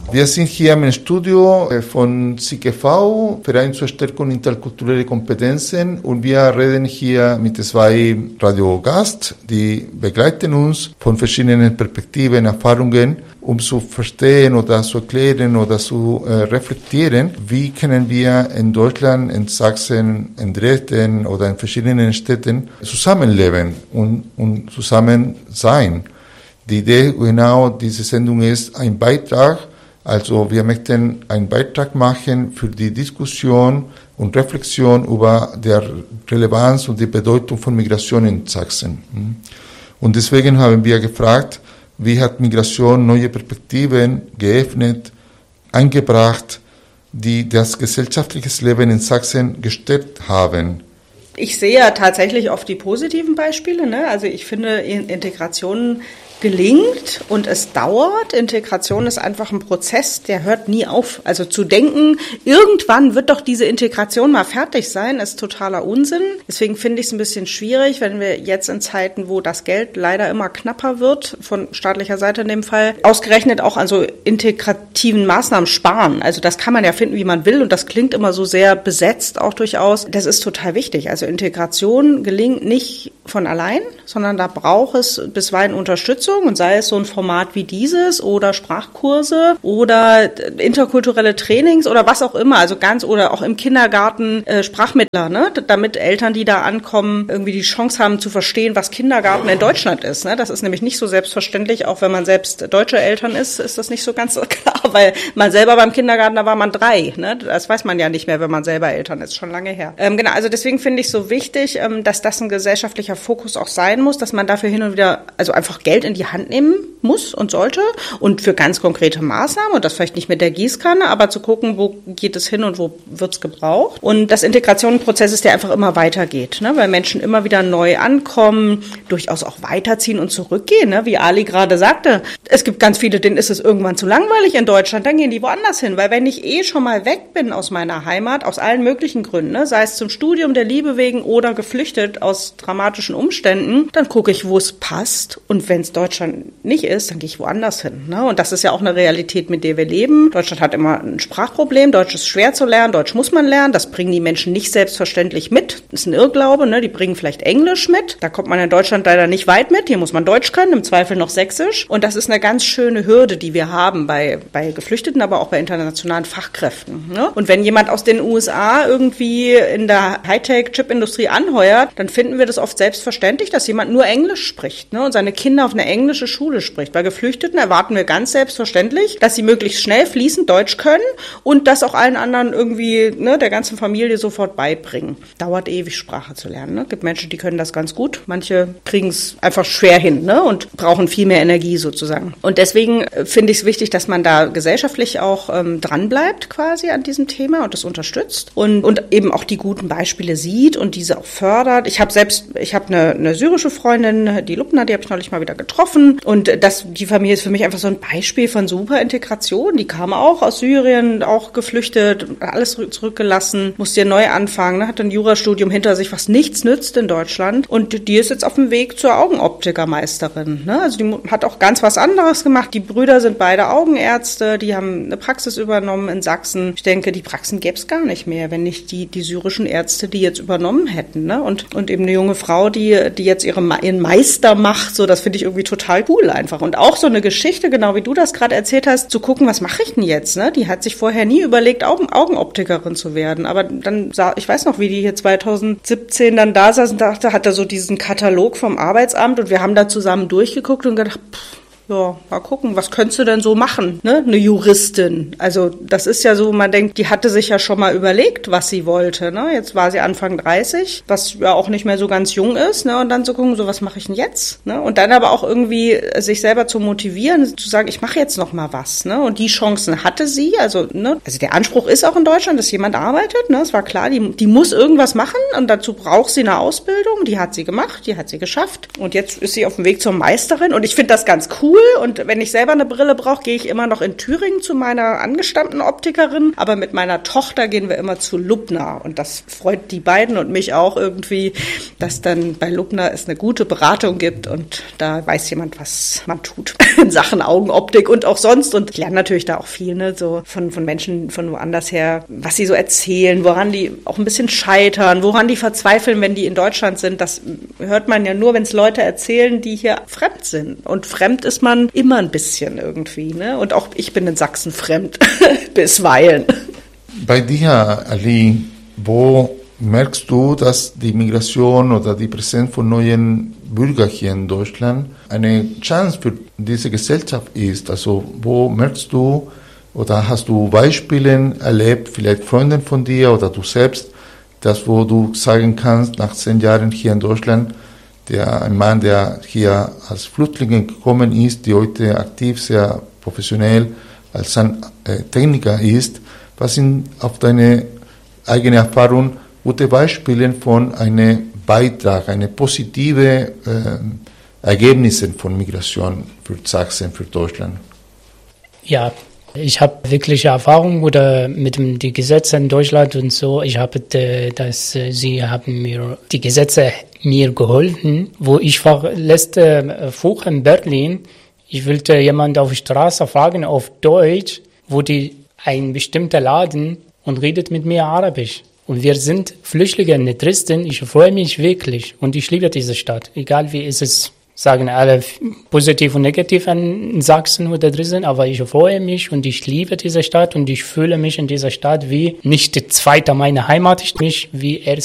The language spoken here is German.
Wir sind hier im Studio von CKV, Verein zur Stärkung interkultureller Kompetenzen, und wir reden hier mit 2 Radiogästen, die begleiten uns von verschiedenen Perspektiven, Erfahrungen, um zu verstehen oder zu erklären oder zu reflektieren, wie können wir in Deutschland, in Sachsen, in Dresden oder in verschiedenen Städten zusammenleben und zusammen sein. Die Idee genau dieser Sendung ist ein Beitrag. Also wir möchten einen Beitrag machen für die Diskussion und Reflexion über die Relevanz und die Bedeutung von Migration in Sachsen. Und deswegen haben wir gefragt, wie hat Migration neue Perspektiven geöffnet, eingebracht, die das gesellschaftliche Leben in Sachsen gestärkt haben. Ich sehe ja tatsächlich oft die positiven Beispiele, ne? Also ich finde, Integration gelingt und es dauert. Integration ist einfach ein Prozess, der hört nie auf. Also zu denken, irgendwann wird doch diese Integration mal fertig sein, ist totaler Unsinn. Deswegen finde ich es ein bisschen schwierig, wenn wir jetzt in Zeiten, wo das Geld leider immer knapper wird, von staatlicher Seite in dem Fall, ausgerechnet auch an so integrativen Maßnahmen sparen. Also das kann man ja finden, wie man will, und das klingt immer so sehr besetzt auch durchaus. Das ist total wichtig. Also Integration gelingt nicht von allein, sondern da braucht es bisweilen Unterstützung, und sei es so ein Format wie dieses oder Sprachkurse oder interkulturelle Trainings oder was auch immer, also oder auch im Kindergarten Sprachmittler, ne? Damit Eltern, die da ankommen, irgendwie die Chance haben zu verstehen, was Kindergarten in Deutschland ist, ne? Das ist nämlich nicht so selbstverständlich, auch wenn man selbst deutsche Eltern ist das nicht so ganz klar, weil man selber beim Kindergarten, da war man 3, ne? Das weiß man ja nicht mehr, wenn man selber Eltern ist, schon lange her. Genau, also deswegen finde ich so wichtig, dass das ein gesellschaftlicher Fokus auch sein muss, dass man dafür hin und wieder also einfach Geld in die Hand nehmen muss und sollte, und für ganz konkrete Maßnahmen, und das vielleicht nicht mit der Gießkanne, aber zu gucken, wo geht es hin und wo wird es gebraucht. Und das Integrationsprozess ist, der einfach immer weitergeht, ne? Weil Menschen immer wieder neu ankommen, durchaus auch weiterziehen und zurückgehen, ne? Wie Ali gerade sagte, es gibt ganz viele, denen ist es irgendwann zu langweilig in Deutschland, dann gehen die woanders hin, weil wenn ich schon mal weg bin aus meiner Heimat, aus allen möglichen Gründen, ne? Sei es zum Studium der Liebe wegen oder geflüchtet aus dramatischen Umständen, dann gucke ich, wo es passt, und wenn es Deutschland nicht ist, dann gehe ich woanders hin, ne? Und das ist ja auch eine Realität, mit der wir leben. Deutschland hat immer ein Sprachproblem, Deutsch ist schwer zu lernen, Deutsch muss man lernen, das bringen die Menschen nicht selbstverständlich mit. Das ist ein Irrglaube, ne? Die bringen vielleicht Englisch mit, da kommt man in Deutschland leider nicht weit mit, hier muss man Deutsch können, im Zweifel noch Sächsisch, und das ist eine ganz schöne Hürde, die wir haben bei Geflüchteten, aber auch bei internationalen Fachkräften, ne? Und wenn jemand aus den USA irgendwie in der Hightech-Chip-Industrie anheuert, dann finden wir das oft selbstverständlich, dass jemand nur Englisch spricht, ne? Und seine Kinder auf eine englische Schule spricht. Bei Geflüchteten erwarten wir ganz selbstverständlich, dass sie möglichst schnell fließend Deutsch können und das auch allen anderen irgendwie, ne, der ganzen Familie sofort beibringen. Dauert ewig, Sprache zu lernen, ne? Gibt Menschen, die können das ganz gut. Manche kriegen es einfach schwer hin, ne, und brauchen viel mehr Energie sozusagen. Und deswegen finde ich es wichtig, dass man da gesellschaftlich auch dranbleibt quasi an diesem Thema und das unterstützt und eben auch die guten Beispiele sieht und diese auch fördert. Ich habe eine syrische Freundin, die Lubna, die habe ich neulich mal wieder getroffen, und die Familie ist für mich einfach so ein Beispiel von super Integration. Die kam auch aus Syrien, auch geflüchtet, alles zurückgelassen, musste ja neu anfangen, ne? Hat ein Jurastudium hinter sich, was nichts nützt in Deutschland, und die ist jetzt auf dem Weg zur Augenoptikermeisterin, ne? Also die hat auch ganz was anderes gemacht. Die Brüder sind beide Augenärzte, die haben eine Praxis übernommen in Sachsen. Ich denke, die Praxen gäbe es gar nicht mehr, wenn nicht die syrischen Ärzte die jetzt übernommen hätten, ne? Und eben eine junge Frau, die jetzt ihren Meister macht, so, das finde ich irgendwie total cool einfach. Und auch so eine Geschichte, genau wie du das gerade erzählt hast, zu gucken, was mache ich denn jetzt, ne? Die hat sich vorher nie überlegt, Augenoptikerin zu werden. Aber dann ich weiß noch, wie die hier 2017 dann da saß und dachte, hat er so diesen Katalog vom Arbeitsamt, und wir haben da zusammen durchgeguckt und gedacht, ja, mal gucken, was könntest du denn so machen, ne? Eine Juristin. Also das ist ja so, man denkt, die hatte sich ja schon mal überlegt, was sie wollte, ne? Jetzt war sie Anfang 30, was ja auch nicht mehr so ganz jung ist, ne? Und dann zu gucken, so, was mache ich denn jetzt, ne? Und dann aber auch irgendwie sich selber zu motivieren, zu sagen, ich mache jetzt noch mal was, ne? Und die Chancen hatte sie, also der Anspruch ist auch in Deutschland, dass jemand arbeitet, ne? Es war klar, die muss irgendwas machen, und dazu braucht sie eine Ausbildung, die hat sie gemacht, die hat sie geschafft, und jetzt ist sie auf dem Weg zur Meisterin, und ich finde das ganz cool, cool. Und wenn ich selber eine Brille brauche, gehe ich immer noch in Thüringen zu meiner angestammten Optikerin. Aber mit meiner Tochter gehen wir immer zu Lubner. Und das freut die beiden und mich auch irgendwie, dass dann bei Lubner es eine gute Beratung gibt. Und da weiß jemand, was man tut in Sachen Augenoptik und auch sonst. Und ich lerne natürlich da auch viel, ne, so von Menschen von woanders her, was sie so erzählen, woran die auch ein bisschen scheitern, woran die verzweifeln, wenn die in Deutschland sind. Das hört man ja nur, wenn es Leute erzählen, die hier fremd sind. Und fremd ist man immer ein bisschen irgendwie, ne? Und auch ich bin in Sachsen fremd, bisweilen. Bei dir, Ali, wo merkst du, dass die Migration oder die Präsenz von neuen Bürgern hier in Deutschland eine Chance für diese Gesellschaft ist? Also wo merkst du oder hast du Beispiele erlebt, vielleicht Freunde von dir oder du selbst, das wo du sagen kannst, nach 10 Jahren hier in Deutschland, ein Mann, der hier als Flüchtling gekommen ist, die heute aktiv, sehr professionell als ein Techniker ist, was sind auf deine eigene Erfahrung gute Beispiele von einem Beitrag, eine positive Ergebnisse von Migration für Sachsen, für Deutschland? Ja, ich habe wirkliche Erfahrung mit den Gesetzen in Deutschland und so. Sie haben mir die Gesetze mir geholfen, wo ich war letzte Woche in Berlin. Ich wollte jemanden auf der Straße fragen auf Deutsch, wo ein bestimmter Laden und redet mit mir Arabisch. Und wir sind Flüchtlinge in Dresden. Ich freue mich wirklich und ich liebe diese Stadt. Egal wie ist es, sagen alle positiv und negativ in Sachsen oder Dresden, aber ich freue mich und ich liebe diese Stadt und ich fühle mich in dieser Stadt wie nicht die zweite meine Heimat, ich mich wie